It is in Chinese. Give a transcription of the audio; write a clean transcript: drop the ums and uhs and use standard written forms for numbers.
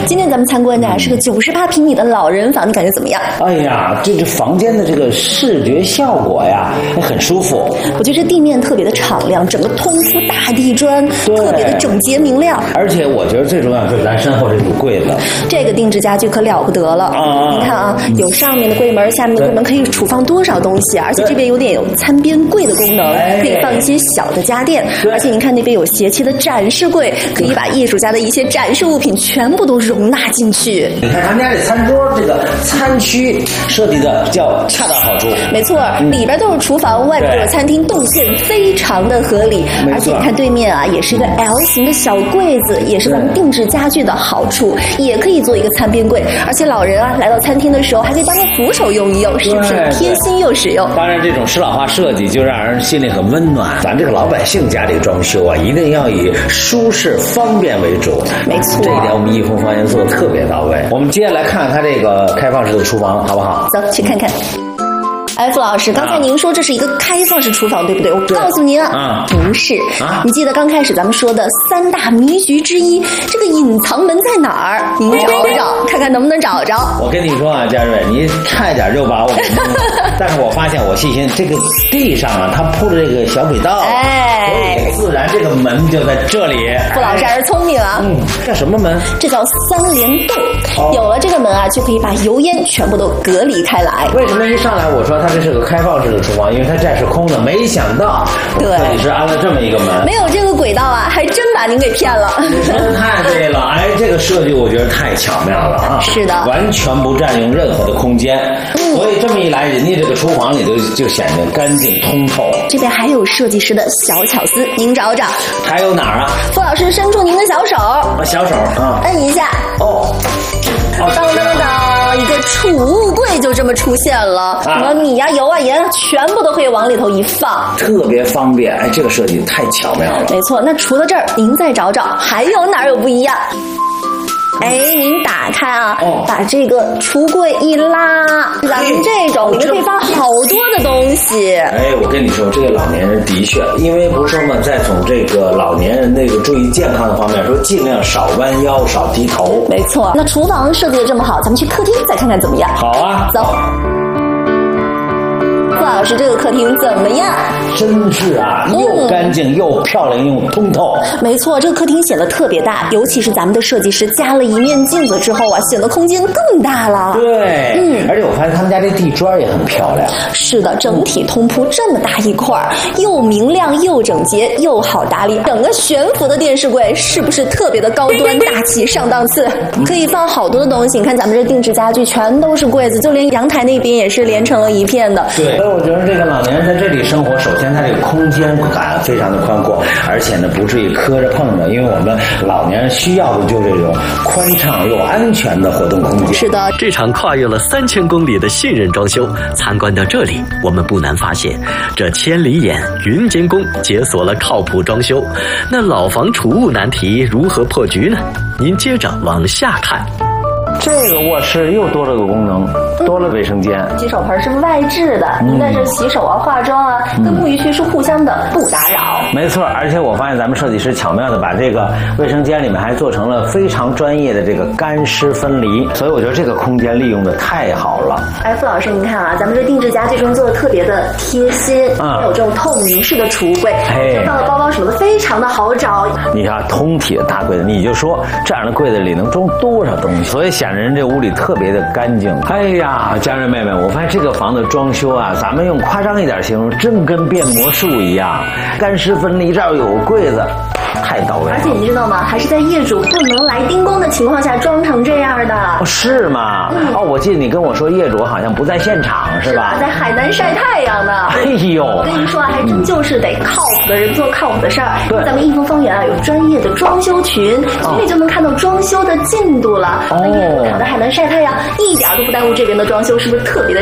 今天咱们参观的是个98平米的老人房，你感觉怎么样？ 哎呀，这房间的这个视觉效果呀，很舒服。 我觉得这地面特别的敞亮，整个通铺大地砖，特别的整洁明亮。 而且我觉得最重要就是咱身后这组柜子， 这个定制家具可了不得了。你看啊，有上面的柜门，下面的柜门，可以储放多少东西啊！而且这边有餐边柜的功能，可以放一些小的家电。而且你看那边有斜切的展示柜，可以把艺术家的一些展示物品全部都容纳进去。 你看他们家这餐桌，这个餐区设计的叫恰到好处。 没错，里边都是厨房，外边都是餐厅，动线非常的合理。而且你看对面啊，也是一个 L 型的小柜子，也是咱们定制家具的好处，也可以做一个餐边柜。而且老人啊来到餐厅的时候，还可以当个扶手用一用，是不是贴心又实用？ 当然，这种适老化设计就让人心里很温暖。咱这个老百姓家里装修啊，一定要以舒适方便为主。 没错， 这一点我们益丰房源做的特别到位。我们接下来看看这个开放式的厨房，好不好？ 走，去看看。哎，傅老师，刚才您说这是一个开放式厨房，对不对？我告诉您啊，不是。你记得刚开始咱们说的3大迷局之一，这个隐藏门在哪儿？您找找，看看能不能找着。 我跟你说啊，嘉瑞，你差一点就把我给弄了。但是我发现我细心，这个地上啊，它铺了这个小轨道，所以自然这个门就在这里。 傅老师还是聪明啊。 叫什么门？ 这叫3联动。有了这个门啊，就可以把油烟全部都隔离开来。 为什么一上来我说它这是个开放式的厨房？因为它这是空的，没想到设计师安了这么一个门。 没有这个轨道啊，还真把您给骗了。 你说的太对了，哎，这个设计我觉得太巧妙了啊！ 是的， 完全不占用任何的空间，所以这么一来，人家这个厨房里就显得干净通透。 这边还有设计师的小巧思，您找找。 还有哪儿啊？ 傅老师伸出您的小手， 小手啊， 摁一下。当当当，一个储物柜就这么出现了，什么米呀、油啊、盐啊，全部都可以往里头一放， 特别方便。哎，这个设计太巧妙了。 没错，那除了这儿，您再找找，还有哪儿有不一样？哎，您打开啊，把这个橱柜一拉，咱们这种里面可以放好多的东西。 哎，我跟你说，这个老年人的确，因为不是说嘛，在从这个老年人那个注意健康的方面说，尽量少弯腰，少低头。 没错，那厨房设计的这么好，咱们去客厅再看看怎么样？ 好啊， 走。傅老师，这个客厅怎么样？ 真是啊，又干净又漂亮又通透。 没错，这个客厅显得特别大，尤其是咱们的设计师加了一面镜子之后啊，显得空间更大了。 对，而且我发现他们家这地砖也很漂亮。 是的，整体通铺这么大一块，又明亮又整洁又好打理。整个悬浮的电视柜是不是特别的高端大气上档次？可以放好多的东西。你看咱们这定制家具全都是柜子，就连阳台那边也是连成了一片的。 对，所以我觉得这个老年人在这里生活，首先他这个空间感非常的宽阔，而且呢不至于磕着碰着，因为我们老年人需要的就是这种宽敞又安全的活动空间。 是的， 这场跨越了3000公里的信任装修，参观到这里，我们不难发现，这千里眼云监工解锁了靠谱装修。那老房储物难题如何破局呢？您接着往下看。 这个卧室又多了个功能，多了卫生间。 洗手盆是外置的，您在这洗手啊、化妆啊，跟沐浴区是互相的不打扰。 没错，而且我发现咱们设计师巧妙的把这个卫生间里面还做成了非常专业的这个干湿分离，所以我觉得这个空间利用的太好了。 哎，傅老师，您看啊，咱们这定制家具中做的特别的贴心，有这种透明式的橱柜，放的包包什么的非常的好找。 你看通体的大柜子，你就说这样的柜子里能装多少东西，所以显得人这屋里特别的干净。哎呀，家人妹妹，我发现这个房子装修啊，咱们用夸张一点形容，真跟变魔术一样，干湿分离，这儿有柜子，太到位了。 而且你知道吗？还是在业主不能来盯工的情况下装成这样的。 是吗？我记得你跟我说业主好像不在现场，是吧？ 在海南晒太阳呢。 哎呦， 我跟你说啊，还真就是得靠谱的人做靠谱的事儿。 对， 咱们益丰方圆啊有专业的装修群，群里就能看到装修的进度了。业主跑到海南晒太阳，一点都不耽误这边的装修，是不是特别的